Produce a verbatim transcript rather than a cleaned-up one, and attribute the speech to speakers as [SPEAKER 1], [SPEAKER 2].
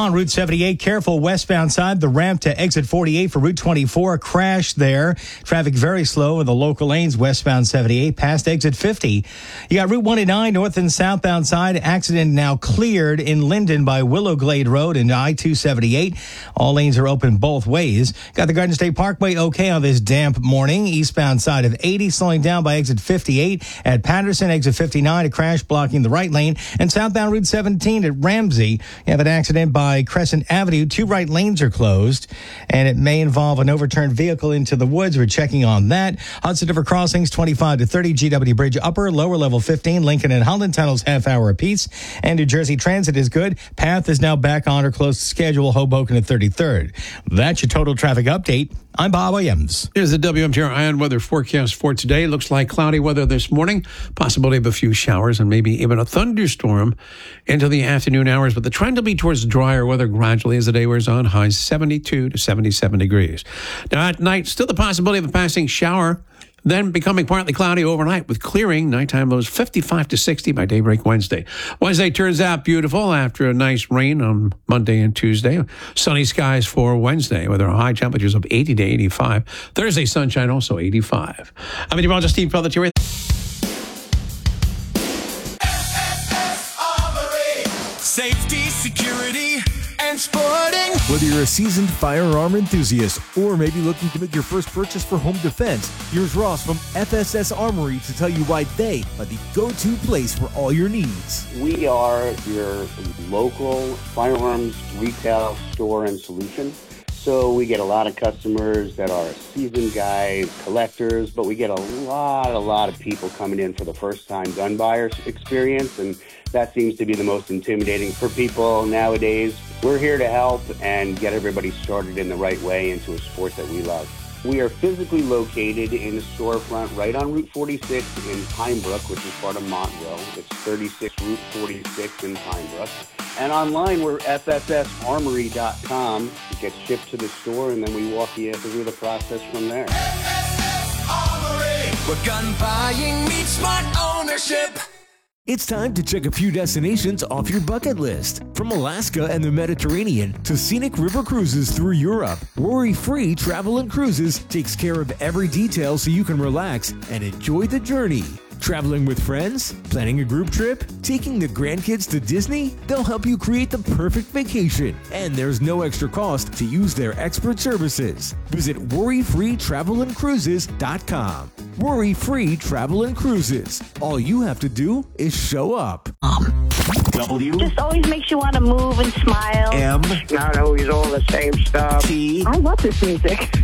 [SPEAKER 1] On Route seventy-eight, careful westbound side, the ramp to exit forty-eight for Route twenty-four, crash there. Traffic very slow in the local lanes westbound seventy-eight past exit fifty. You got Route one oh nine north and southbound side, accident now cleared in Linden by Willow Glade Road and I two seventy-eight. All lanes are open both ways. Got the Garden State Parkway okay on this damp morning. Eastbound side of eighty slowing down by exit fifty-eight at Patterson, exit fifty-nine, a crash blocking the right lane, and southbound Route seventeen at Ramsey. You have an accident by Crescent Avenue. Two right lanes are closed, and it may involve an overturned vehicle into the woods. We're checking on that. Hudson River Crossings, twenty-five to thirty. G W Bridge Upper, lower level fifteen. Lincoln and Holland Tunnels, half hour apiece. And New Jersey Transit is good. Path is now back on or close to schedule. Hoboken at thirty-third. That's your total traffic update. I'm Bob Williams.
[SPEAKER 2] Here's the W M T R Ion weather forecast for today. Looks like cloudy weather this morning. Possibility of a few showers and maybe even a thunderstorm into the afternoon hours. But the trend will be towards drier weather gradually as the day wears on. Highs seventy-two to seventy-seven degrees. Now at night, still the possibility of a passing shower. Then becoming partly cloudy overnight with clearing. Nighttime lows fifty-five to sixty by daybreak Wednesday. Wednesday turns out beautiful after a nice rain on Monday and Tuesday. Sunny skies for Wednesday with our high temperatures of eighty to eighty-five. Thursday, sunshine also eighty-five. I'm meteorologist Steve Pelletier.
[SPEAKER 3] Safety, security, and sporting.
[SPEAKER 4] Whether you're a seasoned firearm enthusiast or maybe looking to make your first purchase for home defense, here's Ross from F S S Armory to tell you why they are the go-to place for all your needs.
[SPEAKER 5] We are your local firearms retail store and solution. So we get a lot of customers that are seasoned guys, collectors, but we get a lot, a lot of people coming in for the first time gun buyer experience, and that seems to be the most intimidating for people nowadays. We're here to help and get everybody started in the right way into a sport that we love. We are physically located in a storefront right on Route forty-six in Pine Brook, which is part of Montville. It's thirty-six Route forty-six in Pine Brook. And online, we're F S S armory dot com. It gets shipped to the store, and then we walk you through the process from there.
[SPEAKER 3] F S S Armory, where gun buying meets smart ownership.
[SPEAKER 4] It's time to check a few destinations off your bucket list. From Alaska and the Mediterranean to scenic river cruises through Europe, Worry-Free Travel and Cruises takes care of every detail so you can relax and enjoy the journey. Traveling with friends? Planning a group trip? Taking the grandkids to Disney? They'll help you create the perfect vacation. And there's no extra cost to use their expert services. Visit Worry Free Travel and Cruises dot com. Worry-Free Travel and Cruises. All you have to do is show up.
[SPEAKER 6] W. Just always makes you want to move and smile.
[SPEAKER 7] M.
[SPEAKER 8] Not always all the same stuff.
[SPEAKER 7] T.
[SPEAKER 6] I love this music.